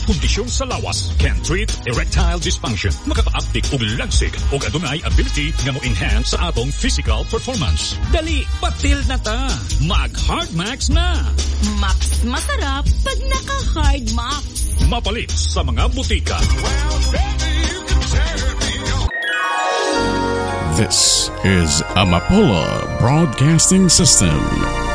kondisyon sa lawas can treat erectile dysfunction. Makaka-uptik og lagsig og adunay ability nga mo enhance sa atong physical performance. Dali, patil na ta. Mag-Hard Max na. Max masarap pag naka-Hard Max. Mapalit sa mga butika. This is Amapola Broadcasting System.